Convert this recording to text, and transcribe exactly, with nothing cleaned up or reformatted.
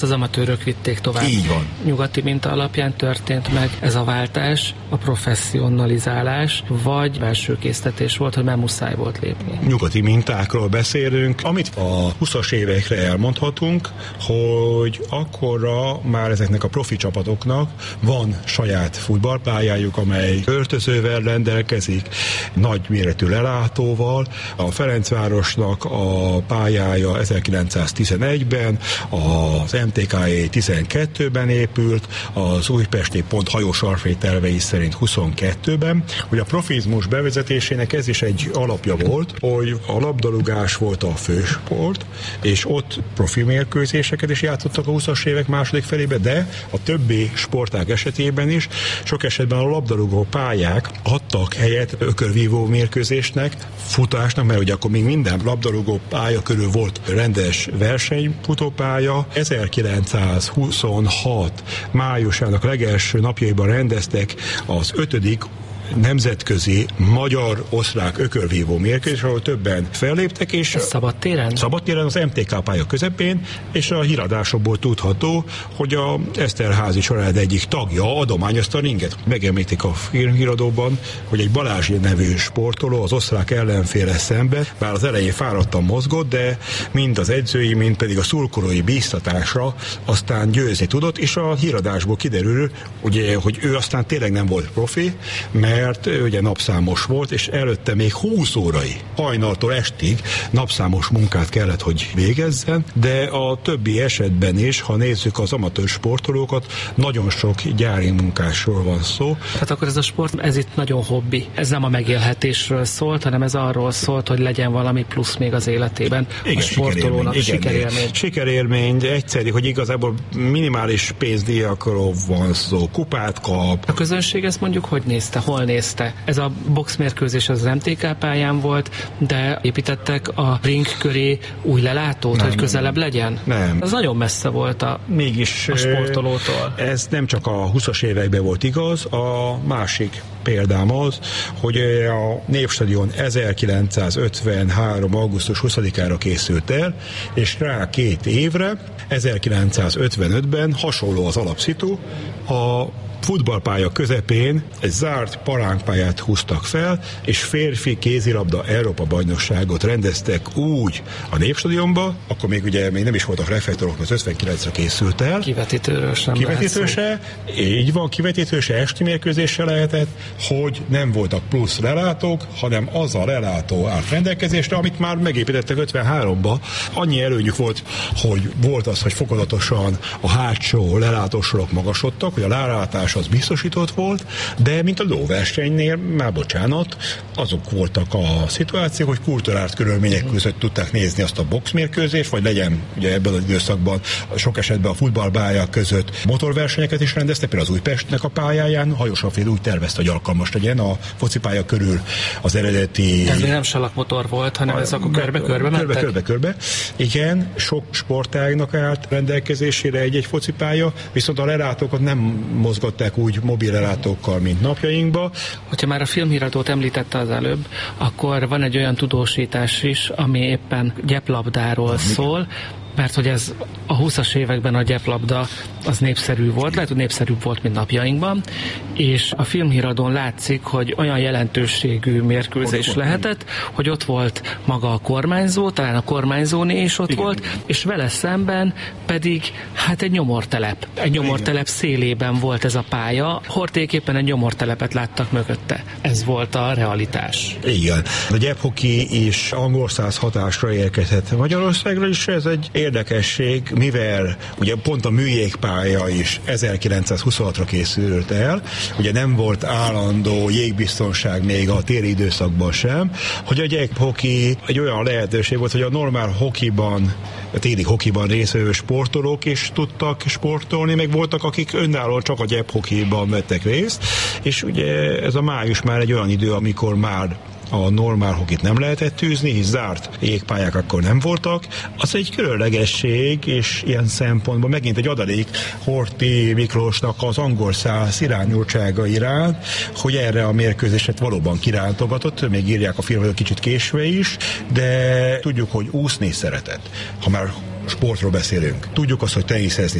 Az amatőrök vitték tovább. Így van. Nyugati minta alapján történt meg ez a váltás, a professzionalizálás, vagy belső késztetés volt, hogy már muszáj volt lépni? Nyugati mintákról beszélünk. Amit a huszas évekre elmondhatunk, hogy akkorra már ezeknek a profi csapatoknak van saját futballpályájuk, amely öltözővel rendelkezik, nagy méretű lelátóval. A Ferencvárosnak a pályája ezerkilencszáztizenegyben, az em té ká é tizenkettőben épült, az újpesti pont hajósarfé tervei szerint huszonkettőben. Ugye a profizmus bevezetésének ez is egy alapja volt, hogy a labdarúgás volt a fősport, és ott profi mérkőzéseket is játszottak a huszas évek második felébe, de a többi sportág esetében is sok esetben a labdarúgó pályák adtak helyet ökörvívó mérkőzésnek, futásnak, mert ugye akkor még minden labdarúgó pálya körül volt rendes versenyfutópálya. ezerkilencszázhuszonhat májusának legelső napjaiban rendeztek az ötödik nemzetközi magyar-osztrák ökörvívó mérkőzés, ahol többen felléptek, és szabadtéren? Szabadtéren az em té ká pálya közepén, és a híradásokból tudható, hogy a Eszterházy család egyik tagja adományozta a ringet. Megemlítik a filmhíradóban, hogy egy Balázs nevű sportoló az osztrák ellenféle szembe, bár az elején fáradtan mozgott, de mind az edzői, mind pedig a szurkolói bíztatásra aztán győzni tudott, és a híradásból kiderül, ugye, hogy ő aztán tényleg nem volt profi, mert mert ugye napszámos volt, és előtte még húsz órai, hajnaltól estig napszámos munkát kellett, hogy végezzen, de a többi esetben is, ha nézzük az amatőr sportolókat, nagyon sok gyári munkásról van szó. Tehát akkor ez a sport, ez itt nagyon hobbi. Ez nem a megélhetésről szólt, hanem ez arról szólt, hogy legyen valami plusz még az életében. Igen, a sportolónak sikerélmény. sikerélmény. Sikerélmény, egyszerű, hogy igazából minimális pénzdíjakról van szó, kupát kap. A közönség ezt mondjuk hogy nézte, hol nézte? Ez a boxmérkőzés az em té ká pályán volt, de építettek a ring köré új lelátót, nem, hogy közelebb legyen? Nem. Ez nagyon messze volt a, Mégis, a sportolótól. Ez nem csak a huszas években volt igaz, a másik példám az, hogy a Népstadion ezerkilencszázötvenhárom. augusztus huszadikára készült el, és rá két évre, ezerkilencszázötvenötben hasonló az alapszitu, a futballpálya közepén egy zárt palánkpályát húztak fel, és férfi kézilabda Európa bajnokságot rendeztek úgy a Népstadionba, akkor még ugye még nem is voltak reflektorok, mert ötvenkilencre készült el. Kivetítőről sem Kivetítőse, így van, kivetítőse, esti mérkőzése lehetett, hogy nem voltak plusz lelátók, hanem az a lelátó állt rendelkezésre, amit már megépítettek ötvenháromba. Annyi előnyük volt, hogy volt az, hogy fokozatosan a hátsó lelátósorok magasodtak, hogy a lelátás az biztosított volt, de mint a lóversenynél, már bocsánat, azok voltak a szituációk, hogy kulturált körülmények között tudták nézni azt a boxmérkőzést, vagy legyen ugye ebben az időszakban sok esetben a futballpályák között motorversenyeket is rendeztek, például az Újpestnek a pályáján, Hajósaféd úgy tervezte, hogy alkalmas legyen a focipálya körül az eredeti... Ez még nem salakmotor volt, hanem ez akkor körbe-körbe mentek? Körbe-körbe. Igen, sok sportágnak állt rendelkezésére egy-egy focipálya, viszont a lelátókat nem mozgott úgy mobil lelátókkal, mint napjainkban. Hogyha már a filmhíradót említette az előbb, akkor van egy olyan tudósítás is, ami éppen gyeplabdáról szól, mert hogy ez a huszas években a gyeplabda az népszerű volt, lehet, hogy népszerűbb volt, mint napjainkban, és a filmhíradón látszik, hogy olyan jelentőségű mérkőzés ott lehetett, hogy ott volt maga a kormányzó, talán a kormányzóné is ott igen, volt, igen. És vele szemben pedig hát egy nyomortelep. Egy nyomortelep szélében volt ez a pálya, hortéképpen egy nyomortelepet láttak mögötte. Ez volt a realitás. Igen. A gyephoki is angol száz hatásra érkezett Magyarországra is, ez egy érdekesség, mivel ugye pont a műjégpálya is ezerkilencszázhuszonhatra készült el, ugye nem volt állandó jégbiztonság még a téli időszakban sem, hogy a gyephoki egy olyan lehetőség volt, hogy a normál hokiban, a téli hokiban részvevő sportolók is tudtak sportolni, meg voltak, akik önállóan csak a gyephokiban vettek részt, és ugye ez a május már egy olyan idő, amikor már a normál hokit nem lehetett tűzni, hisz zárt jégpályák akkor nem voltak. Az egy különlegesség, és ilyen szempontból megint egy adalék Horthy Miklósnak az angol száz irányultsága iránt, hogy erre a mérkőzéset valóban kirántogatott, még írják a filmet kicsit késve is, de tudjuk, hogy úszni szeretett. Ha már sportról beszélünk. Tudjuk azt, hogy teniszezni